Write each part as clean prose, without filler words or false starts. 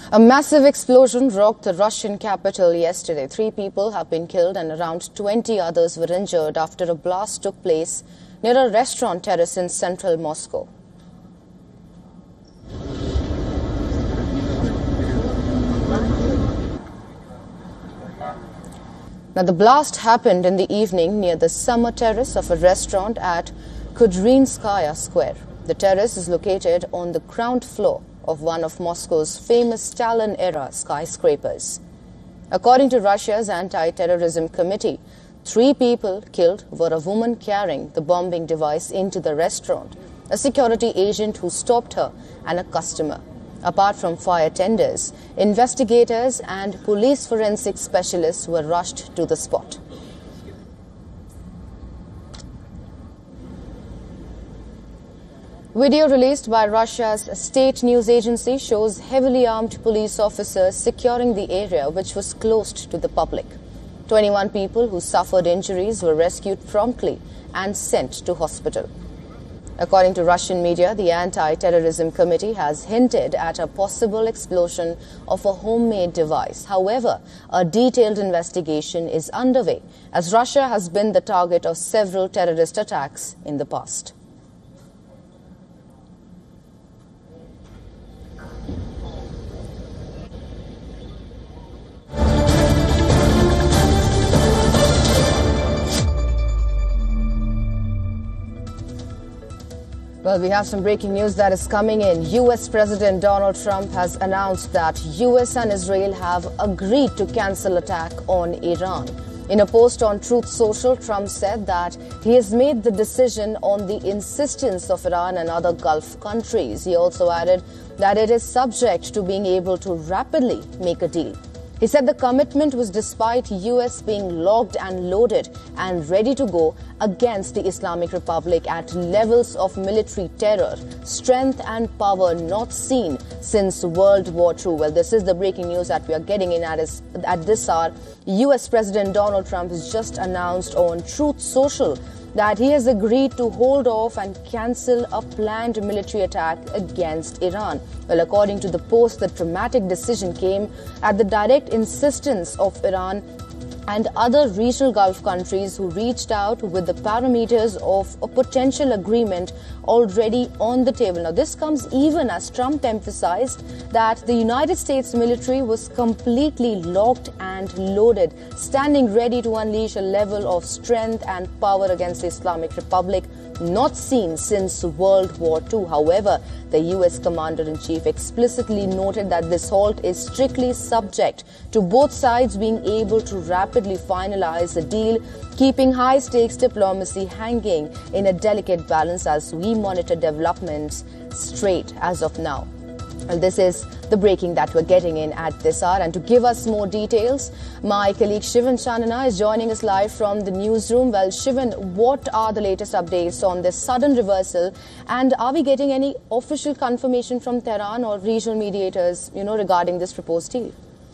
A massive explosion rocked the Russian capital yesterday. 3 people have been killed and around 20 others were injured after a blast took place near a restaurant terrace in central Moscow. Now, the blast happened in the evening near the summer terrace of a restaurant at Kudrinskaya Square. The terrace is located on the ground floor of one of Moscow's famous Stalin-era skyscrapers. According to Russia's anti-terrorism committee, 3 people killed were a woman carrying the bombing device into the restaurant, a security agent who stopped her, and a customer. Apart from fire tenders, investigators and police forensic specialists were rushed to the spot. Video released by Russia's state news agency shows heavily armed police officers securing the area, which was closed to the public. 21 people who suffered injuries were rescued promptly and sent to hospital. According to Russian media, the Anti-Terrorism Committee has hinted at a possible explosion of a homemade device. However, a detailed investigation is underway, as Russia has been the target of several terrorist attacks in the past. Well, we have some breaking news that is coming in. U.S. President Donald Trump has announced that U.S. and Israel have agreed to cancel attack on Iran. In a post on Truth Social, Trump said that he has made the decision on the insistence of Iran and other Gulf countries. He also added that it is subject to being able to rapidly make a deal. He said the commitment was despite U.S. being locked and loaded and ready to go against the Islamic Republic at levels of military terror, strength and power not seen since World War II. Well, this is the breaking news that we are getting in at this hour. U.S. President Donald Trump has just announced on Truth Social that he has agreed to hold off and cancel a planned military attack against Iran. Well, according to the post, the dramatic decision came at the direct insistence of Iran and other regional Gulf countries who reached out with the parameters of a potential agreement already on the table. Now, this comes even as Trump emphasized that the United States military was completely locked and loaded, standing ready to unleash a level of strength and power against the Islamic Republic not seen since World War II. However, the U.S. Commander-in-Chief explicitly noted that this halt is strictly subject to both sides being able to rapidly finalize a deal, keeping high-stakes diplomacy hanging in a delicate balance as we monitor developments straight as of now. Well, this is the breaking that we're getting in at this hour. And to give us more details, my colleague Shivan Chanana is joining us live from the newsroom. Well, Shivan, what are the latest updates on this sudden reversal? And are we getting any official confirmation from Tehran or regional mediators, regarding this proposed deal?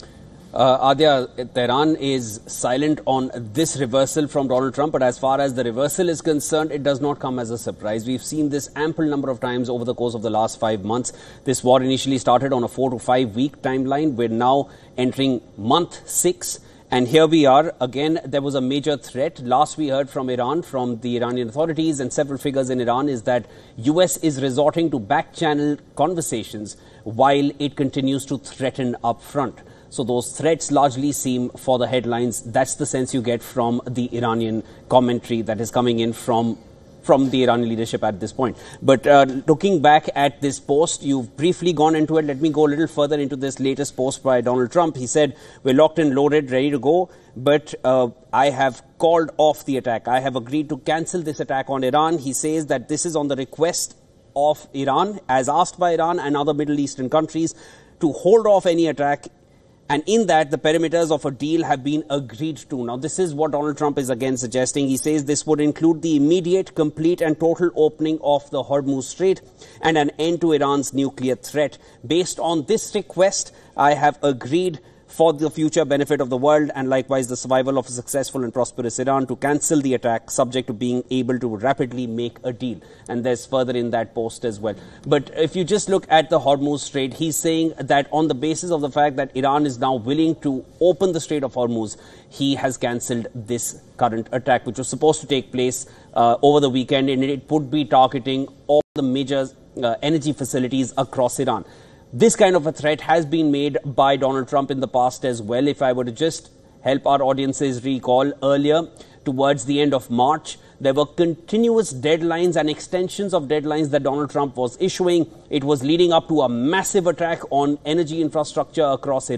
Adya, Tehran is silent on this reversal from Donald Trump, but as far as the reversal is concerned, it does not come as a surprise. We've seen this ample number of times over the course of the last 5 months. This war initially started on a 4 to 5 week timeline. We're now entering month 6. And here we are. Again, there was a major threat. Last we heard from Iran, from the Iranian authorities and several figures in Iran, is that US is resorting to back-channel conversations while it continues to threaten up front. So those threats largely seem for the headlines. That's the sense you get from the Iranian commentary that is coming in from the Iranian leadership at this point. But looking back at this post, you've briefly gone into it. Let me go a little further into this latest post by Donald Trump. He said, we're locked and loaded, ready to go, but I have called off the attack. I have agreed to cancel this attack on Iran. He says that this is on the request of Iran, as asked by Iran and other Middle Eastern countries, to hold off any attack. And in that, the parameters of a deal have been agreed to. Now, this is what Donald Trump is again suggesting. He says this would include the immediate, complete and total opening of the Hormuz Strait and an end to Iran's nuclear threat. Based on this request, I have agreed for the future benefit of the world and likewise the survival of a successful and prosperous Iran to cancel the attack, subject to being able to rapidly make a deal. And there's further in that post as well. But if you just look at the Hormuz Strait, he's saying that on the basis of the fact that Iran is now willing to open the Strait of Hormuz, he has cancelled this current attack, which was supposed to take place over the weekend, and it would be targeting all the major energy facilities across Iran. This kind of a threat has been made by Donald Trump in the past as well. If I were to just help our audiences recall, earlier, towards the end of March, there were continuous deadlines and extensions of deadlines that Donald Trump was issuing. It was leading up to a massive attack on energy infrastructure across Iran.